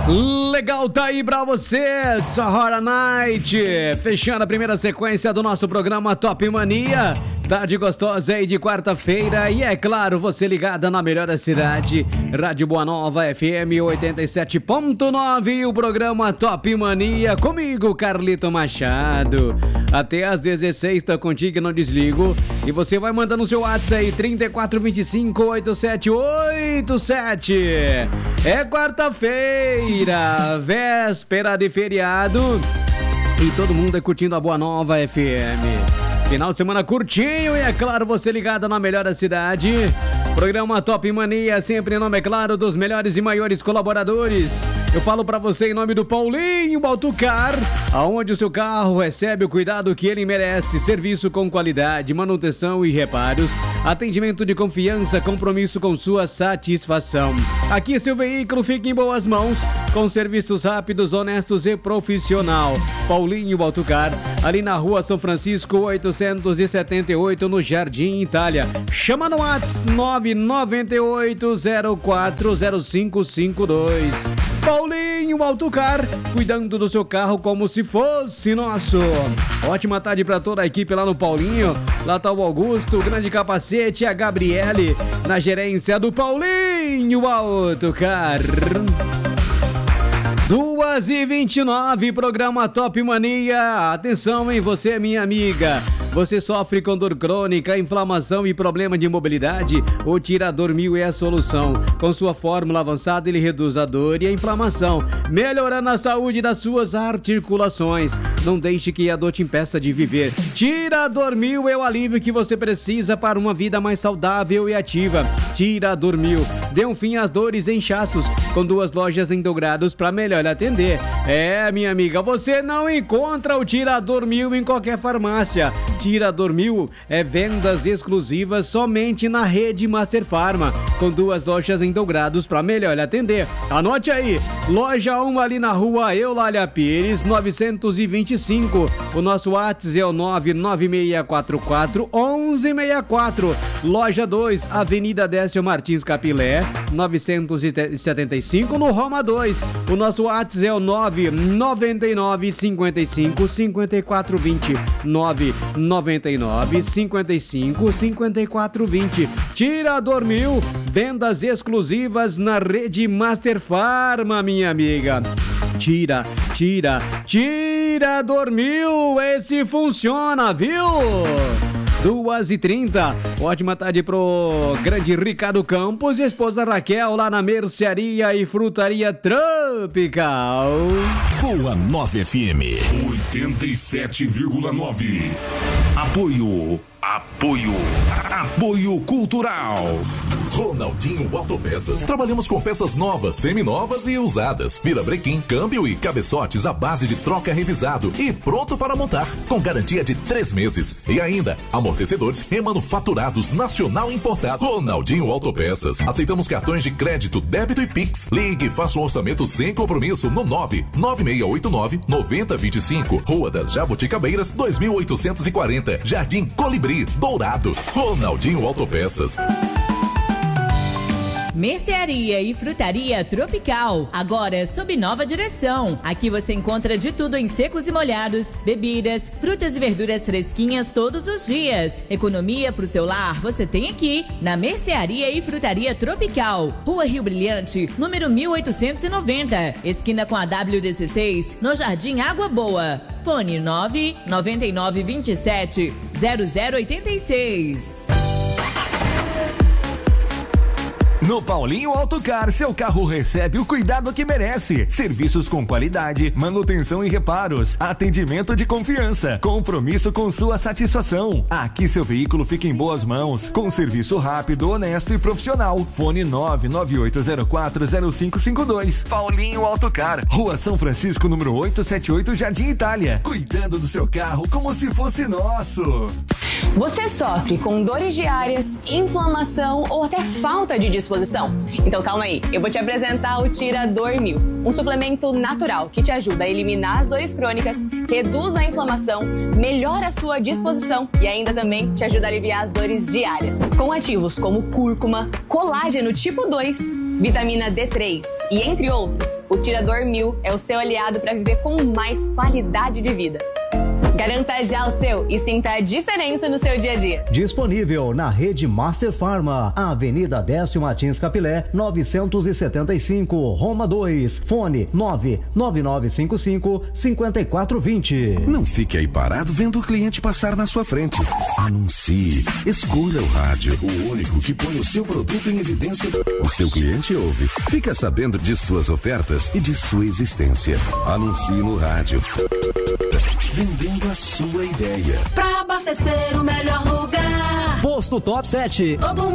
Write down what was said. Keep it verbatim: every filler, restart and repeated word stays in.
Legal, tá aí pra você, Sahara Night, fechando a primeira sequência do nosso programa Top Mania. Tarde gostosa aí de quarta-feira e é claro, você ligada na melhor da cidade, Rádio Boa Nova F M oitenta e sete ponto nove e o programa Top Mania comigo, Carlito Machado. Até às dezesseis tô contigo e não desligo. E você vai mandando o seu WhatsApp aí, trinta e quatro, vinte e cinco, oitenta e sete oitenta e sete. É quarta-feira, véspera de feriado e todo mundo é curtindo a Boa Nova F M. Final de semana curtinho e é claro, você ligada na melhor da cidade. Programa Top Mania, sempre em nome, é claro, dos melhores e maiores colaboradores. Eu falo pra você em nome do Paulinho Autocar, aonde o seu carro recebe o cuidado que ele merece. Serviço com qualidade, manutenção e reparos. Atendimento de confiança, compromisso com sua satisfação. Aqui seu veículo fica em boas mãos, com serviços rápidos, honestos e profissional. Paulinho Autocar, ali na rua São Francisco, oitocentos e setenta e oito, no Jardim Itália. Chama no WhatsApp nove nove oito zero quatro zero cinco cinco dois. Paulinho Autocar, cuidando do seu carro como se fosse nosso. Ótima tarde para toda a equipe lá no Paulinho. Lá tá o Augusto, o grande capacete, a Gabriele, na gerência do Paulinho Autocar. duas e vinte e nove, programa Top Mania. Atenção, hein, você, minha amiga. Você sofre com dor crônica, inflamação e problema de mobilidade? O Tirador Mil é a solução. Com sua fórmula avançada, ele reduz a dor e a inflamação, melhorando a saúde das suas articulações. Não deixe que a dor te impeça de viver. Tirador Mil é o alívio que você precisa para uma vida mais saudável e ativa. Tirador Mil. Dê um fim às dores e inchaços, com duas lojas em Dourados para melhor atender. É, minha amiga, você não encontra o Tirador Mil em qualquer farmácia. Tirador Mil é vendas exclusivas somente na rede Master Farma, com duas lojas em Dourados para melhor atender. Anote aí, loja um ali na rua Eulália Pires, novecentos e vinte e cinco. O nosso WhatsApp é o nove nove seis quatro quatro um um seis quatro. Loja dois, Avenida Décio Martins Capilé, novecentos e setenta e cinco, no Roma dois. O nosso WhatsApp é o nove nove nove cinco cinco cinco quatro dois zero. nove nove nove cinco cinco cinco quatro dois zero. Tirador Mil, vendas exclusivas na rede Master Farma, minha amiga. Tira, tira, Tirador Mil, esse funciona, viu? duas e trinta, ótima tarde pro grande Ricardo Campos e esposa Raquel lá na Mercearia e Frutaria Tropical. Boa Nova F M oitenta e sete vírgula nove. Apoio, apoio, apoio cultural. Ronaldinho Autopeças. Trabalhamos com peças novas, seminovas e usadas. Virabrequim, câmbio e cabeçotes à base de troca revisado e pronto para montar, com garantia de três meses. E ainda, amortecedores remanufaturados nacional importado. Ronaldinho Autopeças. Aceitamos cartões de crédito, débito e Pix. Ligue e faça um orçamento sem compromisso no nove nove seis oito nove nove zero dois cinco. Rua das Jabuticabeiras, dois mil oitocentos e quarenta. Jardim Colibri, Dourado. Ronaldinho Autopeças. Mercearia e Frutaria Tropical, agora sob nova direção. Aqui você encontra de tudo em secos e molhados, bebidas, frutas e verduras fresquinhas todos os dias. Economia pro seu lar você tem aqui, na Mercearia e Frutaria Tropical. Rua Rio Brilhante, número mil oitocentos e noventa, esquina com a W dezesseis, no Jardim Água Boa. Fone nove nove nove dois sete zero zero oito seis. No Paulinho Autocar, seu carro recebe o cuidado que merece. Serviços com qualidade, manutenção e reparos, atendimento de confiança, compromisso com sua satisfação. Aqui seu veículo fica em boas mãos, com serviço rápido, honesto e profissional. Fone nove nove oito zero quatro zero cinco cinco dois. Paulinho Autocar, Rua São Francisco, número oitocentos e setenta e oito, Jardim Itália. Cuidando do seu carro como se fosse nosso. Você sofre com dores diárias, inflamação ou até falta de disposição? Então calma aí, eu vou te apresentar o Tirador Mil, um suplemento natural que te ajuda a eliminar as dores crônicas, reduz a inflamação, melhora a sua disposição e ainda também te ajuda a aliviar as dores diárias. Com ativos como cúrcuma, colágeno tipo dois, vitamina D três e entre outros, o Tirador mil é o seu aliado para viver com mais qualidade de vida. Garanta já o seu e sinta a diferença no seu dia a dia. Disponível na rede Master Pharma, Avenida Décio Martins Capilé, novecentos e setenta e cinco, Roma dois. Fone nove nove nove cinco cinco, cinco quatro dois zero. Não fique aí parado vendo o cliente passar na sua frente. Anuncie. Escolha o rádio, o único que põe o seu produto em evidência. O seu cliente ouve, fica sabendo de suas ofertas e de sua existência. Anuncie no rádio. Vendendo a sua ideia. Pra abastecer o melhor lugar. Posto Top sete. Todo mundo